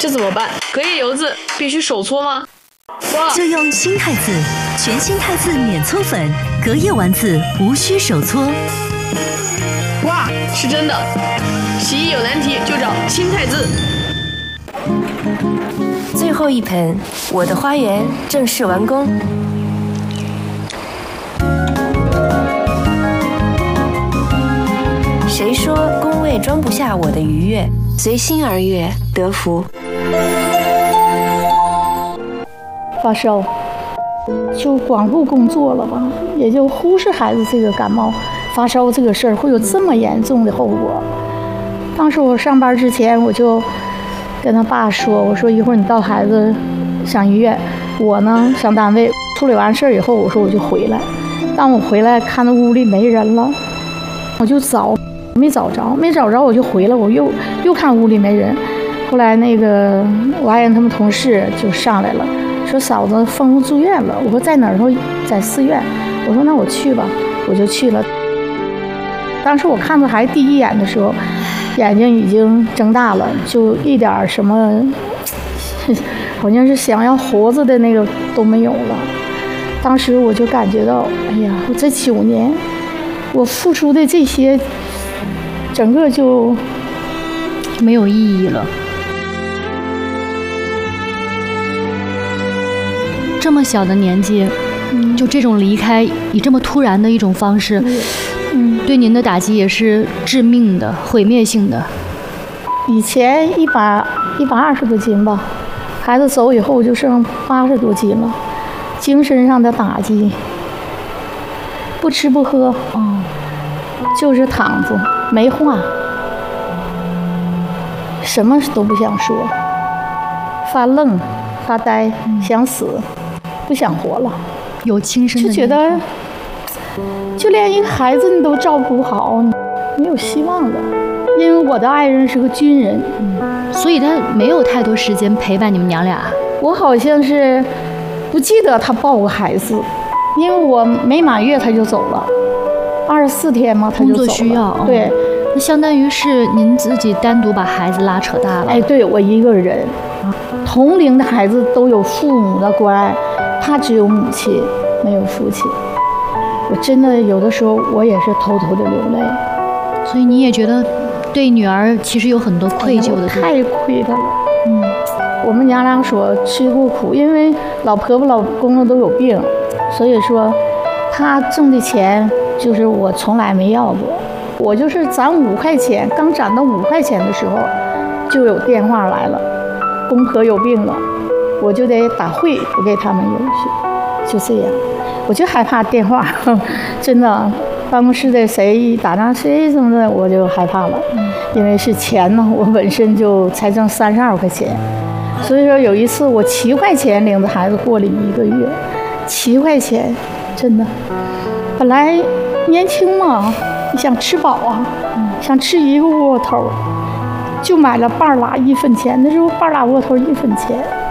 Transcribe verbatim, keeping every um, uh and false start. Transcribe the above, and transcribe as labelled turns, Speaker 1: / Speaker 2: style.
Speaker 1: 这怎么办？隔夜油渍必须手搓吗？哇！
Speaker 2: 就用新汰渍，全新汰渍免搓粉，隔夜丸子无需手搓。
Speaker 1: 哇，是真的！洗衣有难题就找新汰渍。
Speaker 3: 最后一盆，我的花园正式完工。谁说工位装不下我的愉悦？随心而悦，得福。
Speaker 4: 发烧，就光顾工作了吧，也就忽视孩子这个感冒、发烧这个事儿会有这么严重的后果。当时我上班之前，我就跟他爸说：“我说一会儿你到孩子上医院，我呢上单位处理完事儿以后，我说我就回来。当我回来看到屋里没人了，我就找，没找着，没找着我就回来，我又又看屋里没人。后来那个我爱人他们同事就上来了。”说嫂子峰峰住院了，我说在哪儿？说在四院。我说那我去吧，我就去了。当时我看到孩子第一眼的时候，眼睛已经睁大了，就一点什么，好像是想要活着的那个都没有了。当时我就感觉到，哎呀，我这九年，我付出的这些，整个就
Speaker 5: 没有意义了。这么小的年纪，嗯，就这种离开，以这么突然的一种方式，嗯，对您的打击也是致命的、毁灭性的。
Speaker 4: 以前一百一百二十多斤吧，孩子走以后就剩八十多斤了，精神上的打击，不吃不喝，嗯，就是躺着没话，什么都不想说，发愣、发呆，想死。不想活了，
Speaker 5: 有轻生的
Speaker 4: 就觉得，就连一个孩子你都照顾不好，没有希望了。因为我的爱人是个军人，
Speaker 5: 嗯，所以他没有太多时间陪伴你们娘俩。
Speaker 4: 我好像是不记得他抱过孩子，因为我没满月他就走了，二十四天嘛他就走了。
Speaker 5: 工作需要，
Speaker 4: 对，
Speaker 5: 那相当于是您自己单独把孩子拉扯大了。
Speaker 4: 哎，对我一个人，同龄的孩子都有父母的关爱。他只有母亲，没有父亲。我真的有的时候，我也是偷偷的流泪。
Speaker 5: 所以你也觉得对女儿其实有很多愧疚的地方。
Speaker 4: 太亏她了。嗯，我们娘俩所吃过苦，因为老婆婆、老公公都有病，所以说她挣的钱就是我从来没要过。我就是攒五块钱，刚攒到五块钱的时候，就有电话来了，公婆有病了。我就得打会不给他们邮去，就这样，我就害怕电话，真的，办公室的谁一打仗谁什么的，我就害怕了，因为是钱呢，我本身就才挣三十二块钱，所以说有一次我七块钱领着孩子过了一个月，七块钱，真的，本来年轻嘛，你想吃饱啊，想吃一个窝头，就买了半拉一分钱，那时候半拉窝头一分钱。